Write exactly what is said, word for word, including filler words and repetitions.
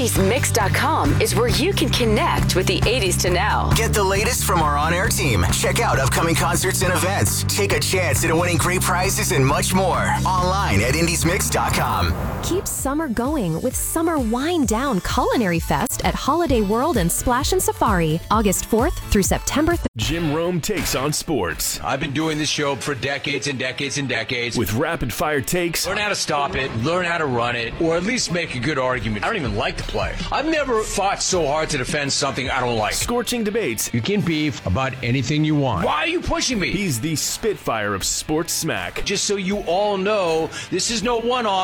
indies mix dot com is where you can connect with the eighties to now. Get the latest from our on-air team. Check out upcoming concerts and events. Take a chance at winning great prizes and much more. Online at indies mix dot com. Keep summer going with Summer Wind Down Culinary Fest at Holiday World and Splash and Safari, August fourth through September third. Jim Rome takes on sports. I've been doing this show for decades and decades and decades. With rapid-fire takes. Learn how to stop it, learn how to run it, or at least make a good argument. I don't even like the play. I've never fought so hard to defend something I don't like. Scorching debates. You can beef about anything you want. Why are you pushing me? He's the Spitfire of sports smack. Just so you all know, this is no one-off.